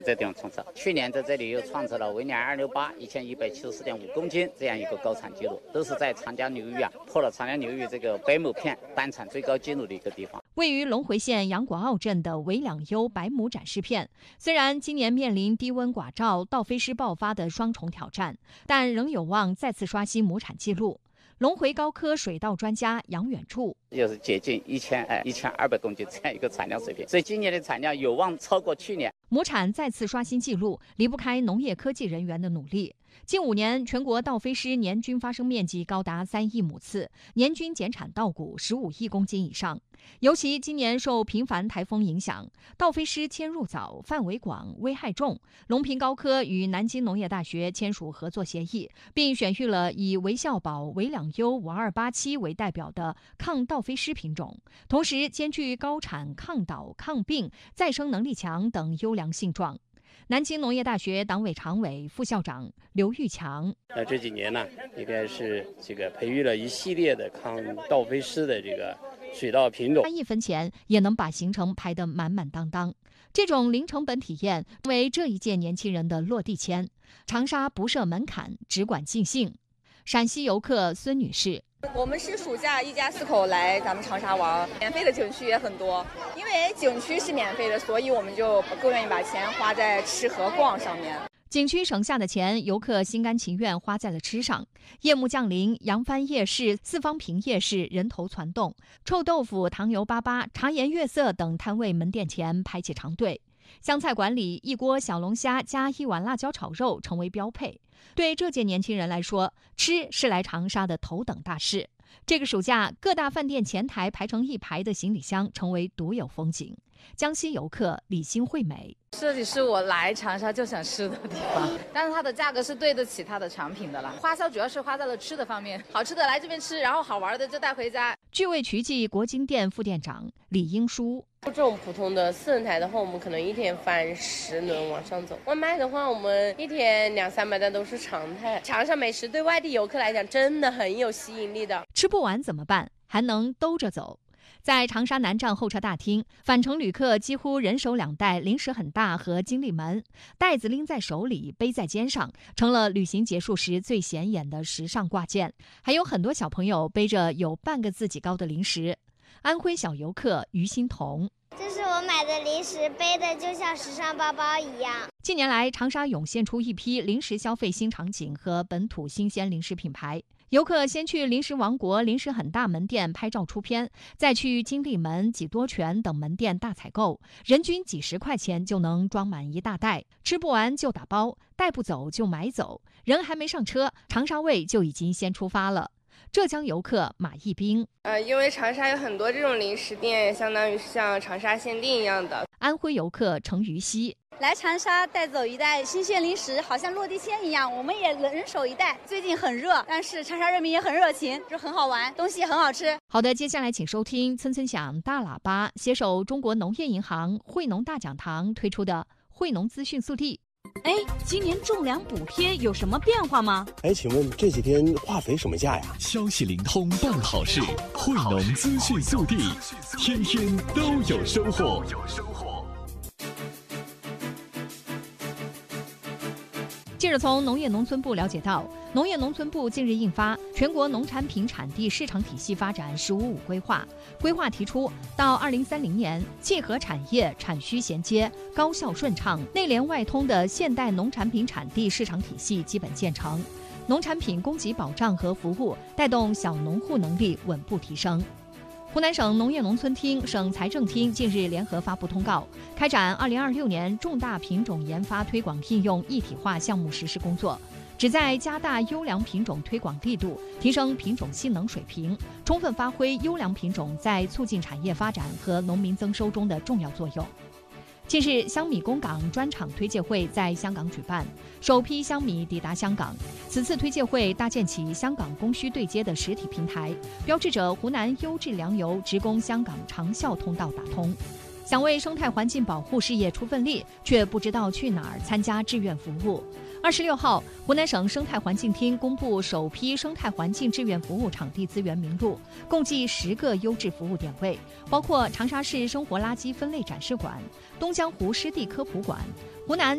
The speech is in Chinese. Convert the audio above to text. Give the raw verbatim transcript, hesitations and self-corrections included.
这地方创造，去年在这里又创造了为两二六八一千一百七十四点五公斤这样一个高产记录，都是在长江流域啊破了长江流域这个白母片单产最高纪录的一个地方。 位于龙回县杨果坳镇的维两优白母展示片，虽然今年面临低温寡照、倒飞虱爆发的双重挑战，但仍有望再次刷新母产记录。龙回高科水稻专家杨远柱， 就是接近一千哎一千二百公斤这样一个产量水平，所以今年的产量有望超过去年。 母产再次刷新纪录，离不开农业科技人员的努力。近五年，全国倒飞虱年均发生面积高达三亿亩次，年均减产稻谷十五亿公斤以上。尤其今年受频繁台风影响，倒飞虱迁入早、范围广、危害重。隆平高科与南京农业大学签署合作协议，并选育了以维孝宝、维两优五二八七为代表的抗倒飞虱品种，同时兼具高产、抗倒、抗病、再生能力强等优良性状。南京农业大学党委常委、副校长刘玉强， 那这几年呢，应该是这个培育了一系列的抗倒飞虱的这个水稻品种， 一分钱也能把行程排得满满当当。这种零成本体验为这一届年轻人的落地签。长沙不设门槛，只管尽兴。陕西游客孙女士， 我们是暑假一家四口来咱们长沙玩，免费的景区也很多。因为景区是免费的，所以我们就更愿意把钱花在吃和逛上面。 景区省下的钱，游客心甘情愿花在了吃上。夜幕降临，扬帆夜市、四方坪夜市人头攒动，臭豆腐、糖油粑粑、茶颜悦色等摊位门店前排起长队。湘菜馆里，一锅小龙虾加一碗辣椒炒肉成为标配。对这届年轻人来说，吃是来长沙的头等大事。这个暑假，各大饭店前台排成一排的行李箱成为独有风景。江西游客李新惠美， 这里是我来长沙就想吃的地方，但是它的价格是对得起它的产品的啦。花销主要是花在了吃的方面，好吃的来这边吃，然后好玩的就带回家。 聚味曲记国金店副店长李英书， 这种普通的四人台的话，我们可能一天翻十轮往上走。外卖的话，我们一天两三百单都是常态。长沙美食对外地游客来讲真的很有吸引力的。 吃不完怎么办？还能兜着走。在长沙南站候车大厅，返程旅客几乎人手两袋零食很大和金利门，袋子拎在手里，背在肩上，成了旅行结束时最显眼的时尚挂件。还有很多小朋友背着有半个自己高的零食。安徽小游客于欣彤， 这是我买的零食，背的就像时尚包包一样。 近年来，长沙涌现出一批零食消费新场景和本土新鲜零食品牌。游客先去零食王国零食很大门店拍照出片，再去金利门、几多泉等门店大采购，人均几十块钱就能装满一大袋，吃不完就打包，带不走就买走。人还没上车，长沙味就已经先出发了。浙江游客马一兵， 呃，因为长沙有很多这种零食店，相当于是像长沙限定一样的。 安徽游客程于西， 来长沙带走一袋新鲜零食，好像落地签一样，我们也人手一袋。最近很热，但是长沙人民也很热情，就很好玩，东西很好吃。 好的，接下来请收听村村响大喇叭携手中国农业银行惠农大讲堂推出的惠农资讯速递。 哎，今年种粮补贴有什么变化吗？ 哎，请问这几天化肥什么价呀？ 消息灵通办好事，惠农资讯速递，天天都有收获。 记者从农业农村部了解到，农业农村部近日印发《全国农产品产地市场体系发展“十五五”规划》，规划提出，到二零三零年，契合产业产需衔接、高效顺畅、内联外通的现代农产品产地市场体系基本建成，农产品供给保障和服务带动小农户能力稳步提升。湖南省农业农村厅、省财政厅近日联合发布通告，开展二零二六年重大品种研发推广应用一体化项目实施工作，旨在加大优良品种推广力度，提升品种性能水平，充分发挥优良品种在促进产业发展和农民增收中的重要作用。近日，香米工港专场推介会在香港举办，首批香米抵达香港。此次推介会搭建起香港供需对接的实体平台，标志着湖南优质粮油直供香港长效通道打通。 想为生态环境保护事业出份力，却不知道去哪儿参加志愿服务。二十六号，湖南省生态环境厅公布首批生态环境志愿服务场地资源名录，共计十个优质服务点位，包括长沙市生活垃圾分类展示馆、东江湖湿地科普馆、湖南